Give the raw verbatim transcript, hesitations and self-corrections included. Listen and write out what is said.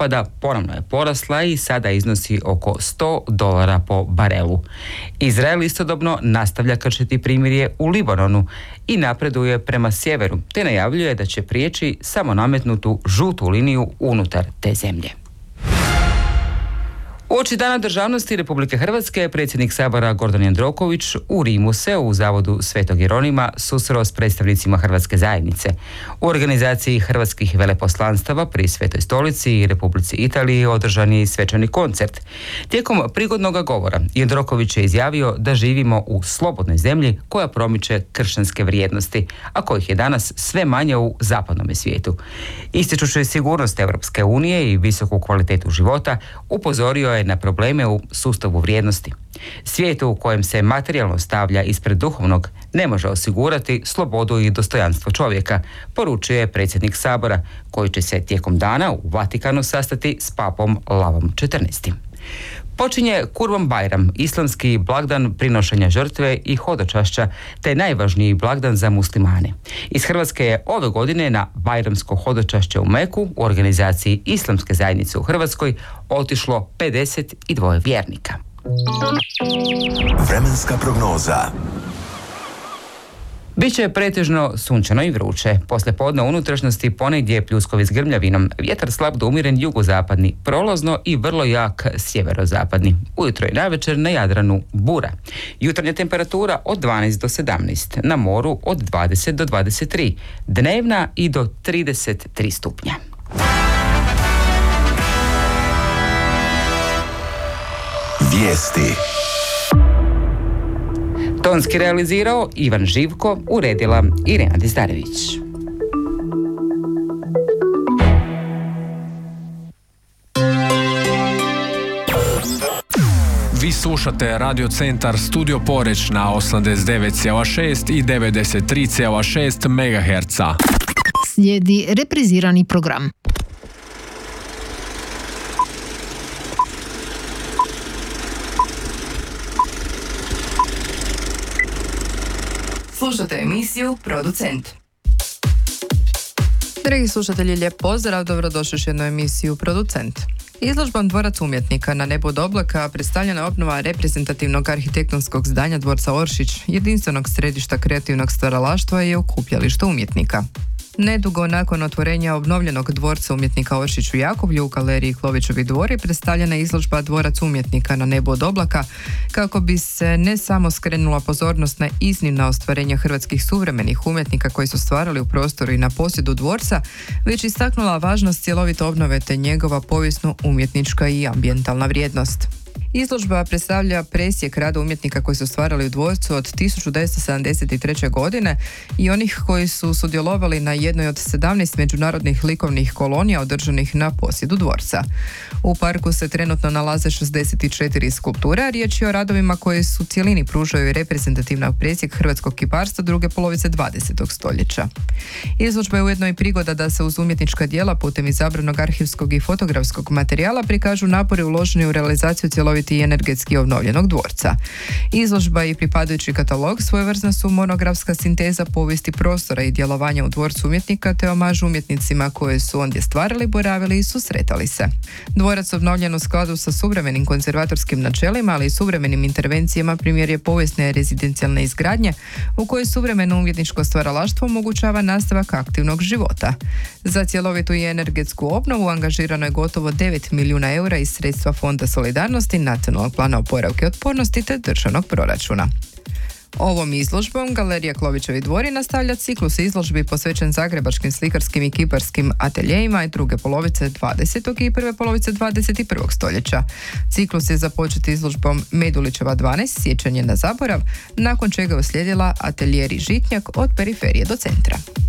listopada ponovno je porasla i sada iznosi oko sto dolara po barelu. Izrael istodobno nastavlja kršiti primirje u Libanonu i napreduje prema sjeveru, te najavljuje da će prijeći samo nametnutu žutu liniju unutar te zemlje. Uoči Dana državnosti Republike Hrvatske predsjednik Sabora Gordan Jandroković u Rimu se u Zavodu Svetog Jeronima susreo s predstavnicima Hrvatske zajednice. U organizaciji hrvatskih veleposlanstava pri Svetoj stolici i Republici Italiji održan je i svečani koncert. Tijekom prigodnog govora Jandroković je izjavio da živimo u slobodnoj zemlji koja promiče kršćanske vrijednosti, a kojih je danas sve manje u zapadnom svijetu. Ističući sigurnost Europske unije i visoku kvalitetu života, upozorio je na probleme u sustavu vrijednosti. Svijet u kojem se materijalno stavlja ispred duhovnog ne može osigurati slobodu i dostojanstvo čovjeka, poručuje predsjednik Sabora, koji će se tijekom dana u Vatikanu sastati s papom Lavom četrnaestim. Počinje Kurban Bajram, islamski blagdan prinošenja žrtve i hodočašća, te najvažniji blagdan za muslimane. Iz Hrvatske je ove godine na bajramsko hodočašće u Meku u organizaciji Islamske zajednice u Hrvatskoj otišlo pedeset dva vjernika. Vremenska prognoza. Biće pretežno sunčano i vruće. Poslijepodne u unutrašnjosti ponegdje pljuskovi s grmljavinom, vjetar slab do umjeren jugozapadni, prolazno i vrlo jak sjeverozapadni. Ujutro i navečer na Jadranu bura. Jutarnja temperatura od dvanaest do sedamnaest, na moru od dvadeset do dvadeset tri, dnevna i do trideset tri stupnja. Vijesti. Tonski realizirao Ivan Živko, uredila Irena Dizdarević. Vi slušate Radio Centar Studio Poreć na osamdeset devet zarez šest i devedeset tri zarez šest megaherca. Slijedi reprizirani program. Slušate emisiju Producent. Dragi slušatelji, lijep pozdrav, dobrodošli u jednu emisiju Producent. Izložbom Dvorac umjetnika na nebu od oblaka predstavljena je obnova reprezentativnog arhitektonskog zdanja Dvorca Oršić, jedinstvenog središta kreativnog stvaralaštva i okupljališta umjetnika. Nedugo nakon otvorenja obnovljenog Dvorca umjetnika Oršić u Jakovlju u galeriji Klovićevi dvori predstavljena je izložba Dvorac umjetnika na nebu od oblaka, kako bi se ne samo skrenula pozornost na iznimna ostvarenja hrvatskih suvremenih umjetnika koji su stvarali u prostoru i na posjedu dvorca, već istaknula važnost cjelovite obnove te njegova povijesno umjetnička i ambijentalna vrijednost. Izložba predstavlja presjek rada umjetnika koji su stvarali u dvorcu od tisuću devetsto sedamdeset treće. godine i onih koji su sudjelovali na jednoj od sedamnaest međunarodnih likovnih kolonija održanih na posjedu dvorca. U parku se trenutno nalaze šezdeset četiri skulpture, a riječ je o radovima koji su cijelini pružaju reprezentativan presjek hrvatskog kiparstva druge polovice dvadesetog stoljeća. Izložba je ujedno i prigoda da se uz umjetnička djela putem izabranog arhivskog i fotografskog materijala prikažu napori uloženi u realizaciju cjelovite i energetski obnovljenog dvorca. Izložba i pripadajući katalog svojevrsna su monografska sinteza povijesti prostora i djelovanja u dvorcu umjetnika te omaž umjetnicima koje su ondje stvarali, boravili i susretali se. Dvorac obnovljen u skladu sa suvremenim konzervatorskim načelima, ali i suvremenim intervencijama primjer je povijesne rezidencijalne izgradnje u kojoj suvremeno umjetničko stvaralaštvo omogućava nastavak aktivnog života. Za cjelovitu i energetsku obnovu angažirano je gotovo devet milijuna eura iz sredstva Fonda solidarnosti, Nacionalnog plana oporavka i otpornosti te državnog proračuna. Ovom izložbom Galerija Klovićevi dvori nastavlja ciklus izložbi posvećen zagrebačkim slikarskim i kiparskim ateljejima i druge polovice dvadesetog i prve polovice dvadeset prvog stoljeća. Ciklus je započet izložbom Medulićeva dvanaest, sjećanje na zaborav, nakon čega je uslijedila ateljeri Žitnjak od periferije do centra.